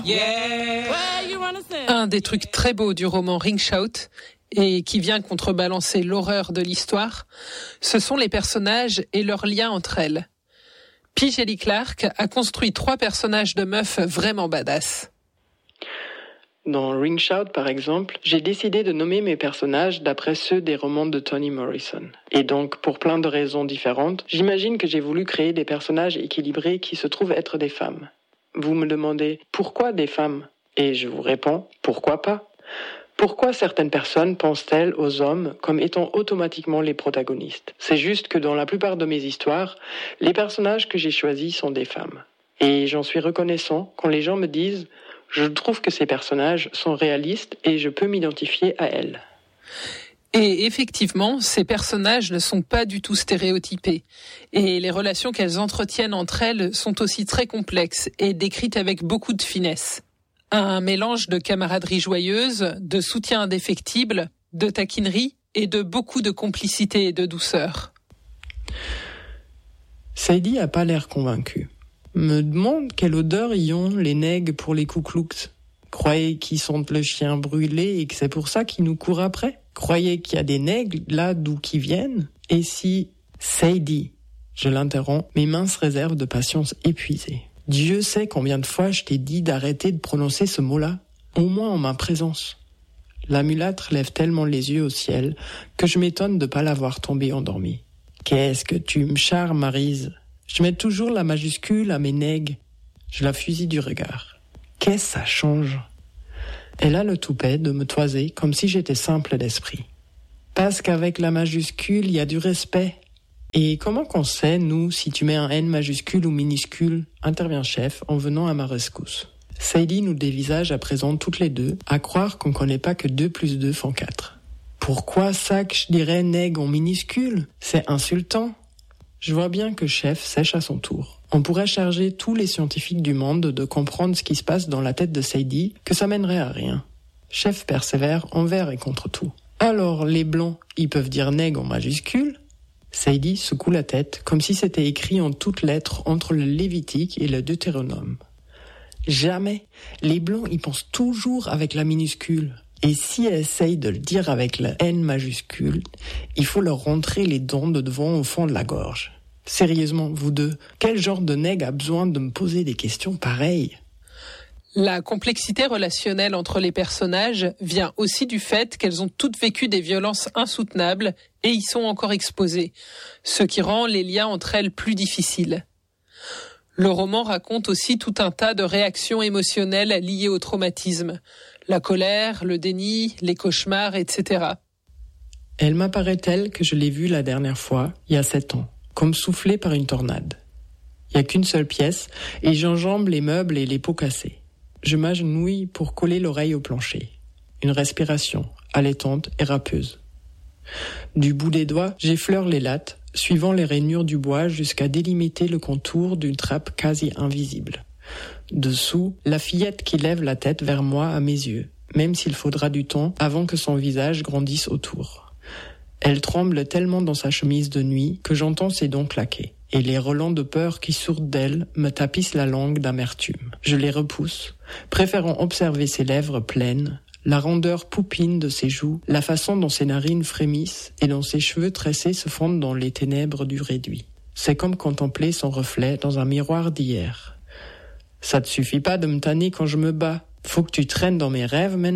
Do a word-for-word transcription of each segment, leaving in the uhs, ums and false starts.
Un des trucs très beaux du roman Ring Shout, et qui vient contrebalancer l'horreur de l'histoire, ce sont les personnages et leurs liens entre elles. P. Djeli Clark a construit trois personnages de meufs vraiment badass. Dans Ring Shout, par exemple, j'ai décidé de nommer mes personnages d'après ceux des romans de Toni Morrison. Et donc, pour plein de raisons différentes, j'imagine que j'ai voulu créer des personnages équilibrés qui se trouvent être des femmes. Vous me demandez, pourquoi des femmes ? Et je vous réponds, pourquoi pas ? Pourquoi certaines personnes pensent-elles aux hommes comme étant automatiquement les protagonistes ? C'est juste que dans la plupart de mes histoires, les personnages que j'ai choisis sont des femmes. Et j'en suis reconnaissant quand les gens me disent « Je trouve que ces personnages sont réalistes et je peux m'identifier à elles ». Et effectivement, ces personnages ne sont pas du tout stéréotypés. Et les relations qu'elles entretiennent entre elles sont aussi très complexes et décrites avec beaucoup de finesse. Un mélange de camaraderie joyeuse, de soutien indéfectible, de taquinerie et de beaucoup de complicité et de douceur. Sadie a pas l'air convaincue. Me demande quelle odeur y ont les nègres pour les Ku-Klux. Croyez qu'ils sentent le chien brûlé et que c'est pour ça qu'ils nous courent après. Croyez qu'il y a des nègres là d'où qu'ils viennent. Et si Sadie, je l'interromps, mes minces réserves de patience épuisées. Dieu sait combien de fois je t'ai dit d'arrêter de prononcer ce mot-là, au moins en ma présence. La mulâtre lève tellement les yeux au ciel que je m'étonne de pas l'avoir tombée endormie. Qu'est-ce que tu me charmes, Maryse ? Je mets toujours la majuscule à mes nègres. Je la fusille du regard. Qu'est-ce que ça change ? Elle a le toupet de me toiser comme si j'étais simple d'esprit. Parce qu'avec la majuscule, il y a du respect. Et comment qu'on sait, nous, si tu mets un N majuscule ou minuscule, intervient chef en venant à ma rescousse. Sadie nous dévisage à présent toutes les deux, à croire qu'on connaît pas que deux plus deux font quatre. Pourquoi ça que je dirais nègre en minuscule ? C'est insultant. Je vois bien que chef sèche à son tour. On pourrait charger tous les scientifiques du monde de comprendre ce qui se passe dans la tête de Sadie, que ça mènerait à rien. Chef persévère envers et contre tout. Alors, les blancs, ils peuvent dire nègre en majuscule ? Sadie secoue la tête, comme si c'était écrit en toutes lettres entre le Lévitique et le Deutéronome. Jamais. Les blancs, ils pensent toujours avec la minuscule. Et si elle essaye de le dire avec la N majuscule, il faut leur rentrer les dents de devant au fond de la gorge. Sérieusement, vous deux, quel genre de nègre a besoin de me poser des questions pareilles ? La complexité relationnelle entre les personnages vient aussi du fait qu'elles ont toutes vécu des violences insoutenables et y sont encore exposées, ce qui rend les liens entre elles plus difficiles. Le roman raconte aussi tout un tas de réactions émotionnelles liées au traumatisme, la colère, le déni, les cauchemars, et cetera. Elle m'apparaît telle que je l'ai vue la dernière fois, il y a sept ans, comme soufflée par une tornade. Il n'y a qu'une seule pièce et j'enjambe les meubles et les pots cassés. Je m'agenouille pour coller l'oreille au plancher. Une respiration, allaitante et râpeuse. Du bout des doigts, j'effleure les lattes, suivant les rainures du bois jusqu'à délimiter le contour d'une trappe quasi invisible. Dessous, la fillette qui lève la tête vers moi à mes yeux, même s'il faudra du temps avant que son visage grandisse autour. Elle tremble tellement dans sa chemise de nuit que j'entends ses dents claquer. Et les relents de peur qui sourdent d'elle me tapissent la langue d'amertume. Je les repousse, préférant observer ses lèvres pleines, la rondeur poupine de ses joues, la façon dont ses narines frémissent et dont ses cheveux tressés se fondent dans les ténèbres du réduit. C'est comme contempler son reflet dans un miroir d'hier. Ça te suffit pas de me tanner quand je me bats. Faut que tu traînes dans mes rêves maintenant ?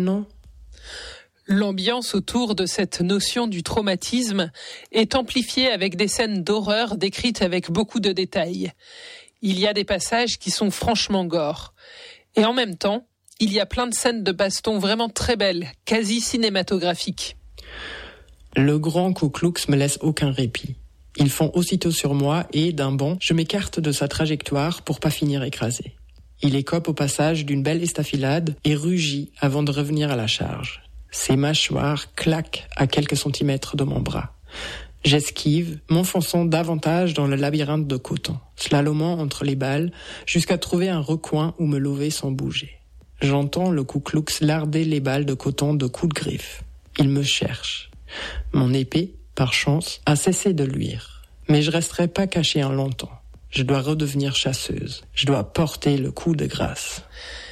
L'ambiance autour de cette notion du traumatisme est amplifiée avec des scènes d'horreur décrites avec beaucoup de détails. Il y a des passages qui sont franchement gore. Et en même temps, il y a plein de scènes de baston vraiment très belles, quasi cinématographiques. Le grand Ku-Klux me laisse aucun répit. Ils font aussitôt sur moi et, d'un bond, je m'écarte de sa trajectoire pour pas finir écrasé. Il écope au passage d'une belle estafilade et rugit avant de revenir à la charge. Ses mâchoires claquent à quelques centimètres de mon bras. J'esquive, m'enfonçant davantage dans le labyrinthe de coton, slalomant entre les balles, jusqu'à trouver un recoin où me lever sans bouger. J'entends le Ku-Klux larder les balles de coton de coups de griffe. Il me cherche. Mon épée, par chance, a cessé de luire. Mais je resterai pas caché un longtemps. Je dois redevenir chasseuse. Je dois porter le coup de grâce.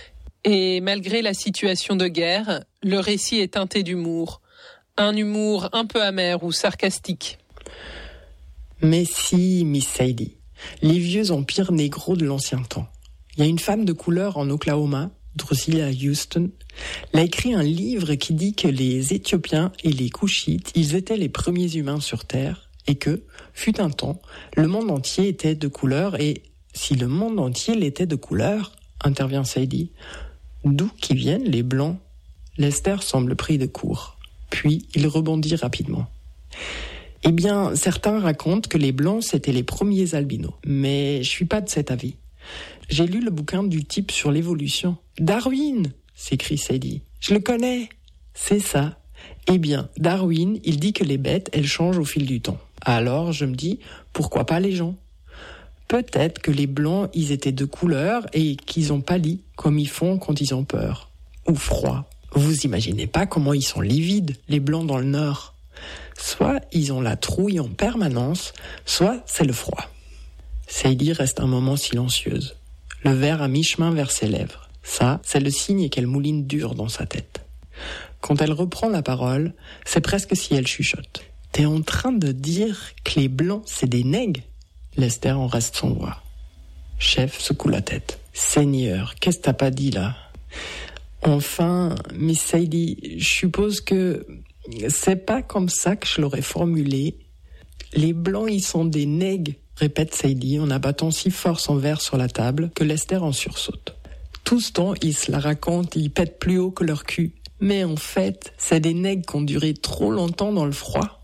Et malgré la situation de guerre, le récit est teinté d'humour. Un humour un peu amer ou sarcastique. Mais si, Miss Sadie, les vieux empires négros de l'ancien temps. Il y a une femme de couleur en Oklahoma, Drusilla Houston, elle a écrit un livre qui dit que les Éthiopiens et les Couchites, ils étaient les premiers humains sur Terre et que, fut un temps, le monde entier était de couleur et si le monde entier l'était de couleur, intervient Sadie, d'où qui viennent les blancs? Lester semble pris de court, puis il rebondit rapidement. Eh bien, certains racontent que les blancs c'étaient les premiers albinos, mais je suis pas de cet avis. J'ai lu le bouquin du type sur l'évolution. Darwin, s'écrie Sadie. Je le connais. C'est ça. Eh bien, Darwin, il dit que les bêtes, elles changent au fil du temps. Alors, je me dis, pourquoi pas les gens? Peut-être que les blancs, ils étaient de couleur et qu'ils ont pâli, comme ils font quand ils ont peur. Ou froid. Vous imaginez pas comment ils sont livides, les blancs dans le nord. Soit ils ont la trouille en permanence, soit c'est le froid. Sadie reste un moment silencieuse, le verre à mi-chemin vers ses lèvres. Ça, c'est le signe qu'elle mouline dur dans sa tête. Quand elle reprend la parole, c'est presque si elle chuchote. « T'es en train de dire que les blancs, c'est des nègres ?» Lester en reste sans voix. Chef secoue la tête. « Seigneur, qu'est-ce que t'as pas dit là ?» Enfin, Miss Sadie, je suppose que c'est pas comme ça que je l'aurais formulé. Les blancs, ils sont des nègres, répète Sadie en abattant si fort son verre sur la table que Lester en sursaute. Tout ce temps, ils se la racontent, ils pètent plus haut que leur cul. Mais en fait, c'est des nègres qui ont duré trop longtemps dans le froid.